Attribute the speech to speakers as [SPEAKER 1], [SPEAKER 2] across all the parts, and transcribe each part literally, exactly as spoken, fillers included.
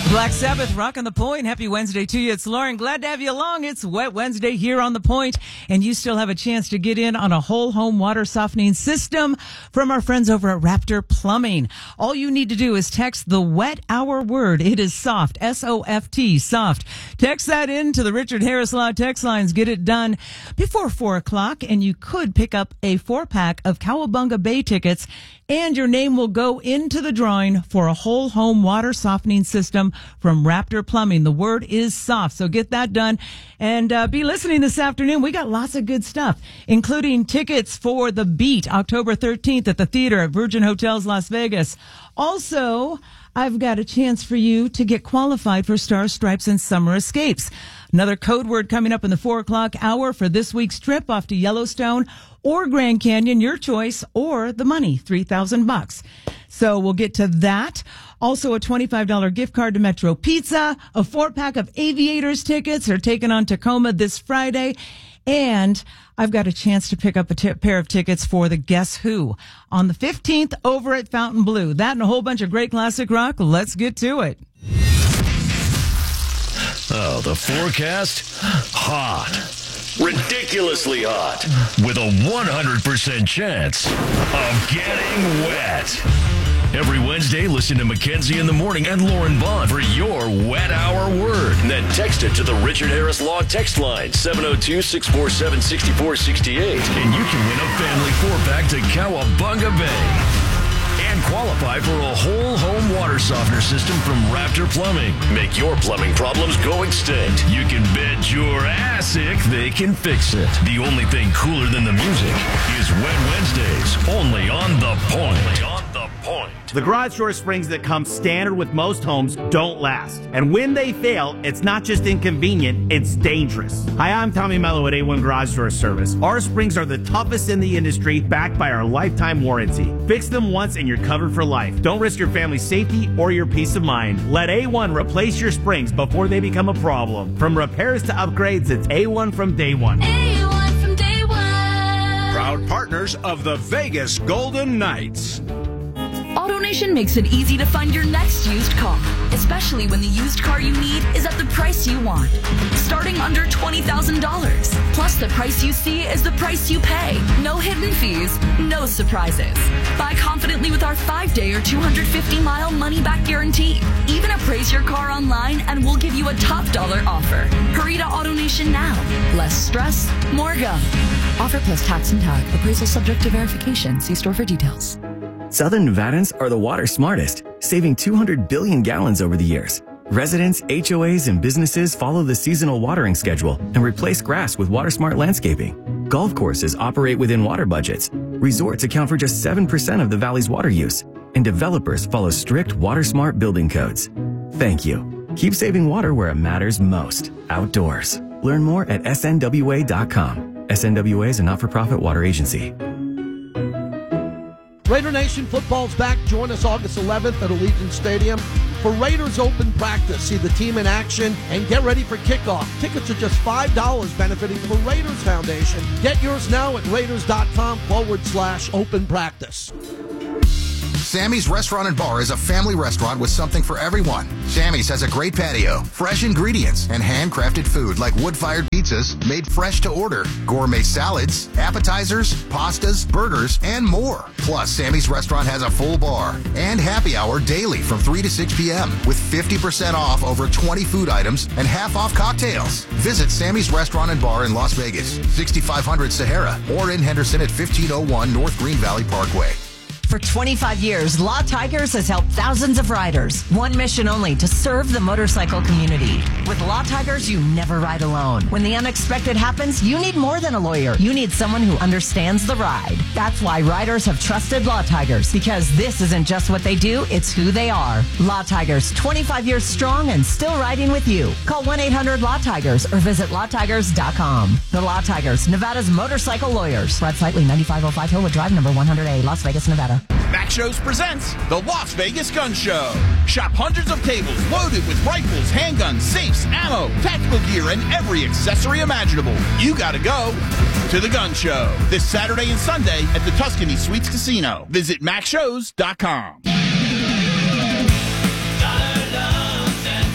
[SPEAKER 1] Black Sabbath, rocking the point. Happy Wednesday to you. It's Lauren. Glad to have you along. It's Wet Wednesday here on the point, and you still have a chance to get in on a whole home water softening system from our friends over at Raptor Plumbing. All you need to do is text the wet hour word. It is soft, S O F T, soft. Text that in to the Richard Harris Law text lines. Get it done before four o'clock, and you could pick up a four pack of Cowabunga Bay tickets, and your name will go into the drawing for a whole home water softening system from Raptor Plumbing. The word is soft, so get that done. And uh, be listening this afternoon. We got lots of good stuff, including tickets for The Beat, October thirteenth at the theater at Virgin Hotels Las Vegas. Also, I've got a chance for you to get qualified for Stars, Stripes, and Summer Escapes. Another code word coming up in the four o'clock hour for this week's trip off to Yellowstone or Grand Canyon, your choice, or the money, three thousand bucks. So we'll get to that. Also, a twenty-five dollars gift card to Metro Pizza, a four pack of Aviators tickets are taken on Tacoma this Friday. And I've got a chance to pick up a t- pair of tickets for the Guess Who on the fifteenth over at Fountain Blue. That and a whole bunch of great classic rock. Let's get to it.
[SPEAKER 2] Oh, the forecast? Hot. Ridiculously hot. With a one hundred percent chance of getting wet. Every Wednesday, listen to Mackenzie in the Morning and Lauren Bond for your wet hour word. And then text it to the Richard Harris Law text line, seven oh two, six four seven, six four six eight. And you can win a family four-pack to Cowabunga Bay. And qualify for a whole home water softener system from Raptor Plumbing. Make your plumbing problems go extinct. You can bet your assic they can fix it. The only thing cooler than the music is Wet Wednesdays, only on The Point. Only on The Point.
[SPEAKER 3] The garage door springs that come standard with most homes don't last. And when they fail, it's not just inconvenient, it's dangerous. Hi, I'm Tommy Mello at A one Garage Door Service. Our springs are the toughest in the industry, backed by our lifetime warranty. Fix them once and you're covered for life. Don't risk your family's safety or your peace of mind. Let A one replace your springs before they become a problem. From repairs to upgrades, it's A one from day one.
[SPEAKER 4] A one from day one.
[SPEAKER 5] Proud partners of the Vegas Golden Knights.
[SPEAKER 6] AutoNation makes it easy to find your next used car, especially when the used car you need is at the price you want. Starting under twenty thousand dollars. Plus, the price you see is the price you pay. No hidden fees, no surprises. Buy confidently with our five-day or two hundred fifty mile money-back guarantee. Even appraise your car online and we'll give you a top dollar offer. Hurry to AutoNation now. Less stress, more go. Offer plus tax and tag. Appraisal subject to verification. See store for details.
[SPEAKER 7] Southern Nevadans are the water smartest, saving two hundred billion gallons over the years. Residents, H O As, and businesses follow the seasonal watering schedule and replace grass with WaterSmart landscaping. Golf courses operate within water budgets. Resorts account for just seven percent of the valley's water use. And developers follow strict WaterSmart building codes. Thank you. Keep saving water where it matters most, outdoors. Learn more at S N W A dot com. S N W A is a not-for-profit water agency.
[SPEAKER 8] Raider Nation football's back. Join us August eleventh at Allegiant Stadium for Raiders Open Practice. See the team in action and get ready for kickoff. Tickets are just five dollars, benefiting the Raiders Foundation. Get yours now at raiders.com forward slash open practice.
[SPEAKER 9] Sammy's Restaurant and Bar is a family restaurant with something for everyone. Sammy's has a great patio, fresh ingredients, and handcrafted food like wood-fired pizzas made fresh to order, gourmet salads, appetizers, pastas, burgers, and more. Plus, Sammy's Restaurant has a full bar and happy hour daily from three to six p.m. with fifty percent off over twenty food items and half off cocktails. Visit Sammy's Restaurant and Bar in Las Vegas, sixty-five hundred Sahara, or in Henderson at fifteen oh one North Green Valley Parkway.
[SPEAKER 10] For twenty-five years, Law Tigers has helped thousands of riders. One mission only, to serve the motorcycle community. With Law Tigers, you never ride alone. When the unexpected happens, you need more than a lawyer. You need someone who understands the ride. That's why riders have trusted Law Tigers, because this isn't just what they do, it's who they are. Law Tigers, twenty-five years strong and still riding with you. Call one eight hundred law tigers or visit law tigers dot com. The Law Tigers, Nevada's motorcycle lawyers. Brad Slightly, ninety-five oh five Hillwood Drive, number one hundred A, Las Vegas, Nevada.
[SPEAKER 5] Mac Shows presents the Las Vegas Gun Show. Shop hundreds of tables loaded with rifles, handguns, safes, ammo, tactical gear, and every accessory imaginable. You gotta go to the Gun Show this Saturday and Sunday at the Tuscany Suites Casino. Visit mac shows dot com.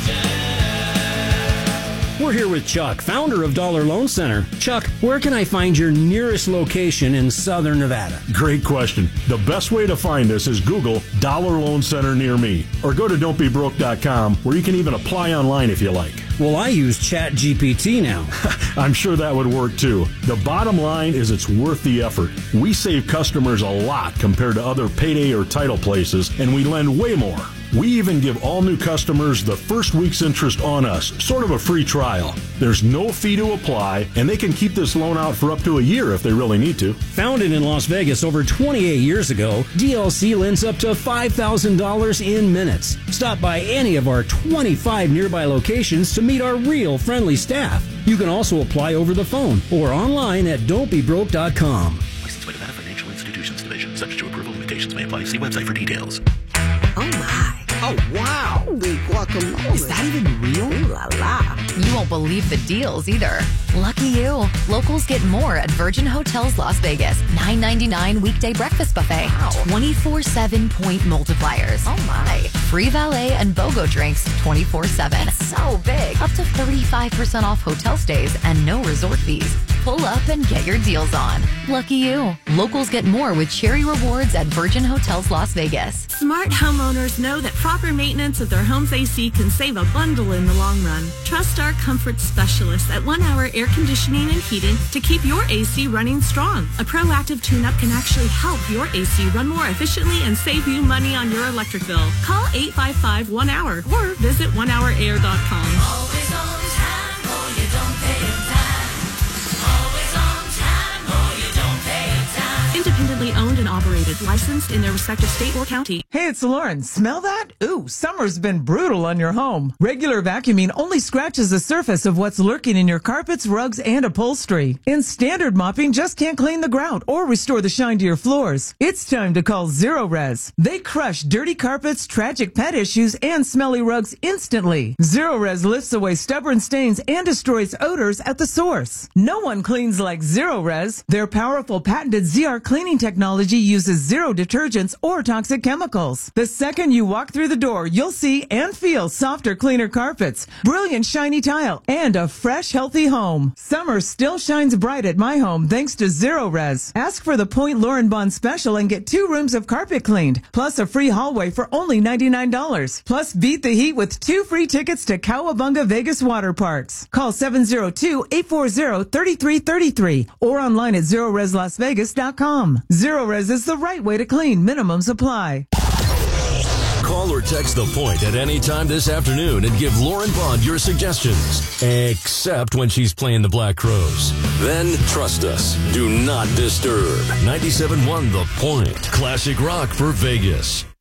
[SPEAKER 11] We're here with Chuck, founder of Dollar Loan Center. Chuck, where can I find your nearest location in Southern Nevada?
[SPEAKER 12] Great question. The best way to find us is Google Dollar Loan Center near me, or go to don't be broke dot com, where you can even apply online if you like.
[SPEAKER 11] Well, I use Chat G P T now.
[SPEAKER 12] I'm sure that would work too. The bottom line is it's worth the effort. We save customers a lot compared to other payday or title places, and we lend way more. We even give all new customers the first week's interest on us, sort of a free trial. There's no fee to apply, and they can keep this loan out for up to a year if they really need to.
[SPEAKER 11] Founded in Las Vegas over twenty-eight years ago, D L C lends up to five thousand dollars in minutes. Stop by any of our twenty-five nearby locations to meet our real friendly staff. You can also apply over the phone or online at don't be broke dot com.
[SPEAKER 13] Licensed by Nevada Financial Institutions Division. Subject to approval, limitations may apply. See website for details.
[SPEAKER 14] Oh my.
[SPEAKER 8] Oh, wow.
[SPEAKER 14] Holy guacamole.
[SPEAKER 15] Is that even real?
[SPEAKER 14] Ooh la la.
[SPEAKER 15] You won't believe the deals either. Lucky you. Locals get more at Virgin Hotels Las Vegas. nine ninety-nine weekday breakfast buffet.
[SPEAKER 14] Wow.
[SPEAKER 15] twenty-four seven point multipliers.
[SPEAKER 14] Oh my.
[SPEAKER 15] Free valet and BOGO drinks twenty-four seven.
[SPEAKER 14] It's so big.
[SPEAKER 15] Up to thirty-five percent off hotel stays and no resort fees. Pull up and get your deals on. Lucky you. Locals get more with Cherry Rewards at Virgin Hotels Las Vegas.
[SPEAKER 16] Smart homeowners know that proper maintenance of their home's A C can save a bundle in the long run. Trust our comfort specialists at One Hour Air Conditioning and Heating to keep your A C running strong. A proactive tune-up can actually help your A C run more efficiently and save you money on your electric bill. Call eight five five one hour or visit one hour air dot com.
[SPEAKER 4] Always on time or you don't pay on time. Always on time or you don't pay on time.
[SPEAKER 16] Independently owned and operated, licensed in their respective state or county.
[SPEAKER 1] Hey, it's Lauren. Smell that? Ooh, summer's been brutal on your home. Regular vacuuming only scratches the surface of what's lurking in your carpets, rugs, and upholstery. And standard mopping just can't clean the grout or restore the shine to your floors. It's time to call Zero Res. They crush dirty carpets, tragic pet issues, and smelly rugs instantly. Zero Res lifts away stubborn stains and destroys odors at the source. No one cleans like Zero Res. Their powerful patented Z R cleaning technology uses zero detergents or toxic chemicals. The second you walk through the door, you'll see and feel softer, cleaner carpets, brilliant shiny tile, and a fresh, healthy home. Summer still shines bright at my home thanks to Zero Res. Ask for the Point Lauren Bond special and get two rooms of carpet cleaned, plus a free hallway for only ninety-nine dollars. Plus, beat the heat with two free tickets to Cowabunga Vegas Water Parks. Call seven zero two, eight four zero, three three three three or online at zero res las vegas dot com. Zero Res is the right way to clean. Minimums apply.
[SPEAKER 2] Call or text The Point at any time this afternoon and give Lauren Bond your suggestions. Except when she's playing the Black Crowes. Then, trust us, do not disturb. ninety-seven point one The Point. Classic rock for Vegas.